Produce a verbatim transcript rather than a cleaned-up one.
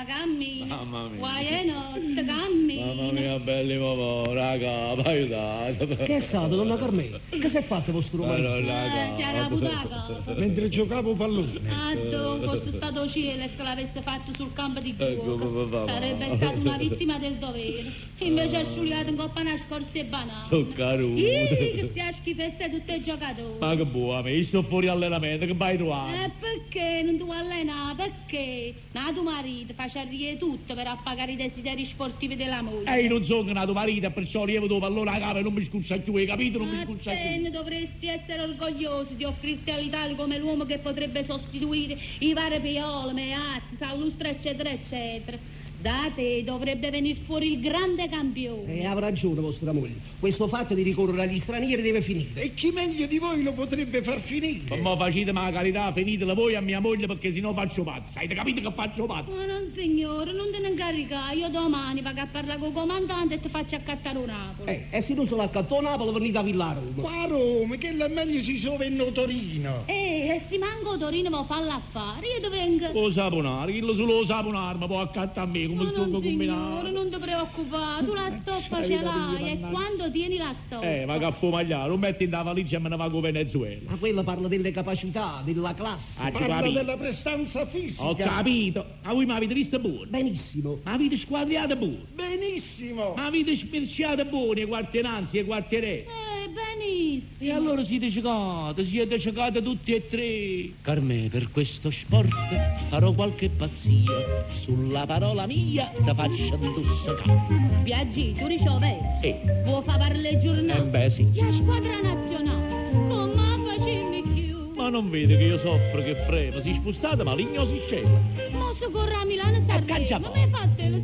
cammina. Mamma mia. Guai è notte, cammina. Mamma mia, belli mamma, raga, mi aiutate. Che è stato, donna Carmela? Che si è fatto vostro marito? Eh, si era avuta. Mentre giocavo pallone. Ah, fosse stato cielo se l'avesse fatto sul campo di Ecco, gioco. papà. Sarebbe stata una vittima del dovere. Invece è sciuliato in coppa una scorza e banana. Sono caruto. Ih, che sia schifezza di tutti i giocatori. Ma che buona, io sto fuori allenamento, che vai trovare? Eh, perché non ti vuoi allenare? Perché? No, tuo marito faceva ridere tutto per appagare i desideri sportivi della moglie. E io non sono nato marito e perciò lievo dopo allora capo e non mi scursa giù, hai capito? Non mi Ma scursa te giù. ne dovresti essere orgogliosi di offrirti all'Italia come l'uomo che potrebbe sostituire i vari Piolo, Meazzi, Sallustra, eccetera, eccetera. Da te dovrebbe venire fuori il grande campione. Eh, ha ragione vostra moglie. Questo fatto di ricorrere agli stranieri deve finire. E chi meglio di voi lo potrebbe far finire? Ma mo facete la carità, finitela voi a mia moglie perché sennò faccio pazzo. Avete capito che faccio pazzo? Ma non signore, non te ne incaricare. Io domani vado a parlare con il comandante e ti faccio accattare un Napoli. Eh, e se non sono accanto a Napoli, venite a Villa Roma. Qua a Roma, che è meglio si sove in Torino. Eh, e se manco Torino vuoi farlo affare, io dove vengo? Lo saponare, chi lo solo saponare, ma poi accanto a me come Ma sto non signore, combinato. non ti preoccupare, tu la stoffa ce l'hai e quando tieni la stoffa? Eh, ma che a fumagliare, lo metti in la valigia e me ne va con Venezuela. Ma quella parla delle capacità, della classe. Ah, ci Parla capito. della prestanza fisica. Ho capito. Ma voi mi avete visto buono? Benissimo. Ma avete squadriato buono? Benissimo. Ma avete smirciato buoni i quartenanzi e i quartiere? Eh, benissimo. E allora siete giocati, siete giocati tutti e tre. Carmè, per questo sport farò qualche pazzia. Sulla parola mia ti faccio indossare. Viaggi, tu riceve. Eh, Vuoi fare le eh giornate? beh sì. La squadra nazionale, come facemmi più? Ma non vede che io soffro che fremo. Si spostate ma ligno si scella. Ma se corre a Milano caccia Sanremo, poi. ma mi hai fatto il